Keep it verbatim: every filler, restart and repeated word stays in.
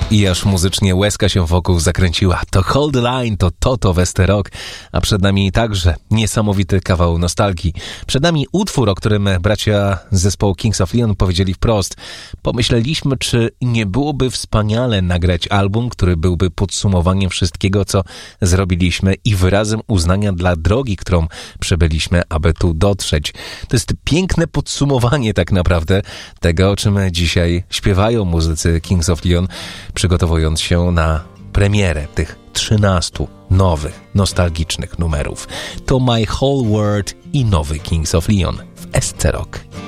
I aż muzycznie łezka się wokół zakręciła. To Hold the Line, to Toto w S T Rock, a przed nami także niesamowity kawał nostalgii. Przed nami utwór, o którym bracia z zespołu Kings of Leon powiedzieli wprost. Pomyśleliśmy, czy nie byłoby wspaniale nagrać album, który byłby podsumowaniem wszystkiego, co zrobiliśmy i wyrazem uznania dla drogi, którą przebyliśmy, aby tu dotrzeć. To jest piękne podsumowanie tak naprawdę tego, o czym dzisiaj śpiewają muzycy Kings of Leon, przygotowując się na premierę tych trzynastu nowych, nostalgicznych numerów. To My Whole World i nowy Kings of Leon w S C Rock.